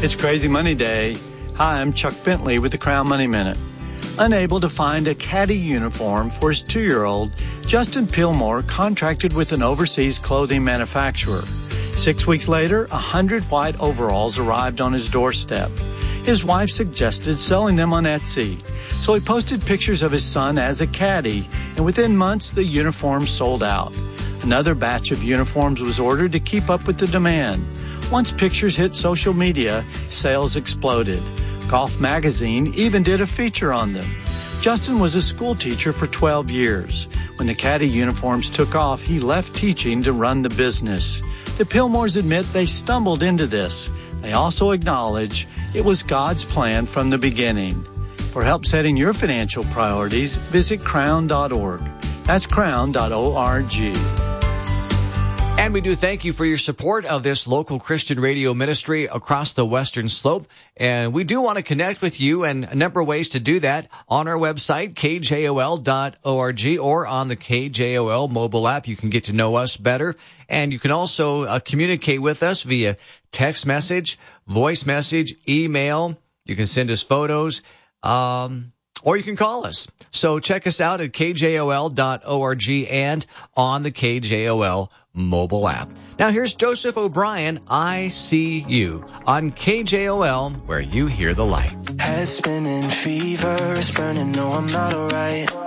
It's Crazy Money Day. Hi, I'm Chuck Bentley with the Crown Money Minute. Unable to find a caddy uniform for his 2-year-old, Justin Pillmore contracted with an overseas clothing manufacturer. 6 weeks later, 100 white overalls arrived on his doorstep. His wife suggested selling them on Etsy, so he posted pictures of his son as a caddy, and within months, the uniforms sold out. Another batch of uniforms was ordered to keep up with the demand. Once pictures hit social media, sales exploded. Golf Magazine even did a feature on them. Justin was a school teacher for 12 years. When the caddy uniforms took off, he left teaching to run the business. The Pillmores admit they stumbled into this. They also acknowledge it was God's plan from the beginning. For help setting your financial priorities, visit crown.org. That's crown.org. And we do thank you for your support of this local Christian radio ministry across the Western Slope. And we do want to connect with you, and a number of ways to do that on our website, kjol.org, or on the KJOL mobile app. You can get to know us better. And you can also communicate with us via text message, voice message, email. You can send us photos, or you can call us. So check us out at kjol.org and on the KJOL mobile app. Now here's Joseph O'Brien, I See You, on KJOL, where you hear the light. Head spinning, fever is burning, no, I'm not alright.